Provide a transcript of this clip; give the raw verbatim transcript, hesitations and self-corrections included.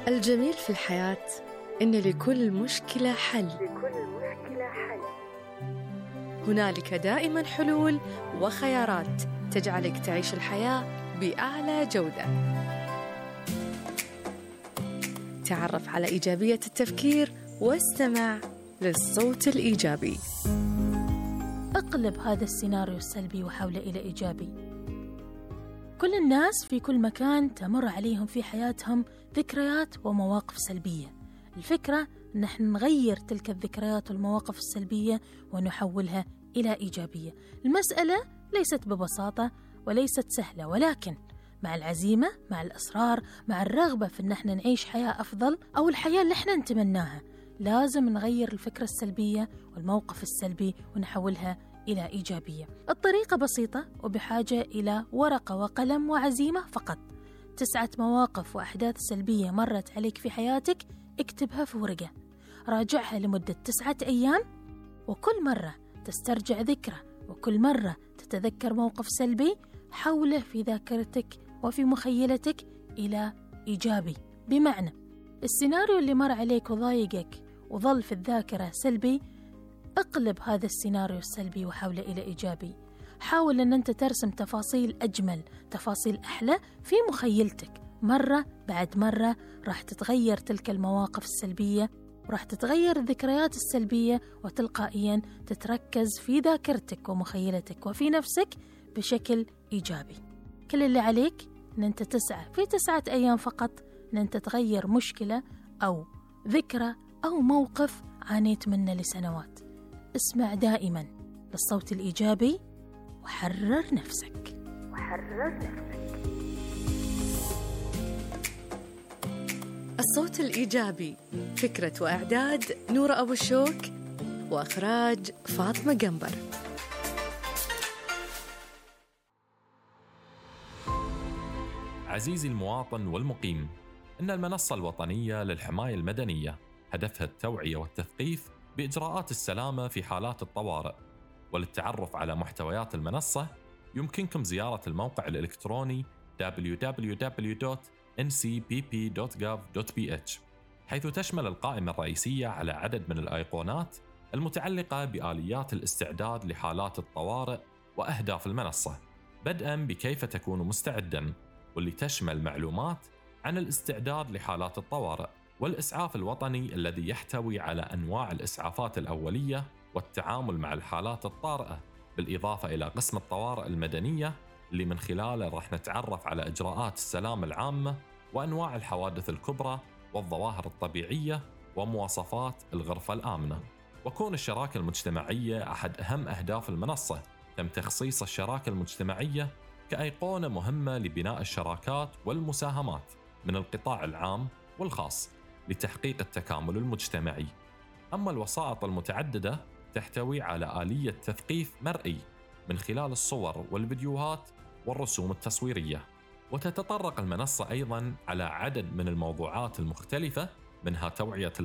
الجميل في الحياة إن لكل مشكلة حل. لكل مشكلة حل. هنالك دائما حلول وخيارات تجعلك تعيش الحياة بأعلى جودة. تعرف على إيجابية التفكير واستمع للصوت الإيجابي. اقلب هذا السيناريو السلبي وحوله إلى إيجابي. كل الناس في كل مكان تمر عليهم في حياتهم ذكريات ومواقف سلبية. الفكرة أن نحن نغير تلك الذكريات والمواقف السلبية ونحولها إلى إيجابية. المسألة ليست ببساطة وليست سهلة، ولكن مع العزيمة، مع الإصرار، مع الرغبة في أن احنا نعيش حياة أفضل أو الحياة اللي احنا نتمناها، لازم نغير الفكرة السلبية والموقف السلبي ونحولها إلى إيجابية. الطريقة بسيطة وبحاجة إلى ورقة وقلم وعزيمة فقط. تسعة مواقف وأحداث سلبية مرت عليك في حياتك اكتبها في ورقة، راجعها لمدة تسعة أيام، وكل مرة تسترجع ذكرى وكل مرة تتذكر موقف سلبي حوله في ذاكرتك وفي مخيلتك إلى إيجابي. بمعنى السيناريو اللي مر عليك وضايقك وظل في الذاكرة سلبي، اقلب هذا السيناريو السلبي وحوله إلى إيجابي. حاول أن أنت ترسم تفاصيل أجمل، تفاصيل أحلى في مخيلتك. مرة بعد مرة راح تتغير تلك المواقف السلبية وراح تتغير الذكريات السلبية، وتلقائيا تتركز في ذاكرتك ومخيلتك وفي نفسك بشكل إيجابي. كل اللي عليك أن أنت تسعى في تسعة أيام فقط أن أنت تغير مشكلة أو ذكرى أو موقف عانيت منه لسنوات. اسمع دائما للصوت الإيجابي وحرر نفسك. وحرر نفسك. الصوت الإيجابي، فكرة وإعداد نورة أبو الشوك، وإخراج فاطمة جنبر. عزيزي المواطن والمقيم، إن المنصة الوطنية للحماية المدنية هدفها التوعية والتثقيف بإجراءات السلامة في حالات الطوارئ. وللتعرف على محتويات المنصة يمكنكم زيارة الموقع الإلكتروني دبليو دبليو دبليو دوت إن سي بي بي دوت جوف دوت بي إتش، حيث تشمل القائمة الرئيسية على عدد من الأيقونات المتعلقة بآليات الاستعداد لحالات الطوارئ وأهداف المنصة، بدءاً بكيف تكون مستعداً، واللي تشمل معلومات عن الاستعداد لحالات الطوارئ والإسعاف الوطني الذي يحتوي على أنواع الإسعافات الأولية والتعامل مع الحالات الطارئة، بالإضافة إلى قسم الطوارئ المدنية اللي من خلاله راح نتعرف على إجراءات السلامة العامة وأنواع الحوادث الكبرى والظواهر الطبيعية ومواصفات الغرفة الآمنة. وكون الشراكة المجتمعية أحد أهم أهداف المنصة، تم تخصيص الشراكة المجتمعية كأيقونة مهمة لبناء الشراكات والمساهمات من القطاع العام والخاص لتحقيق التكامل المجتمعي. أما الوسائط المتعددة تحتوي على آلية تثقيف مرئي من خلال الصور والفيديوهات والرسوم التصويرية. وتتطرق المنصة أيضاً على عدد من الموضوعات المختلفة، منها توعية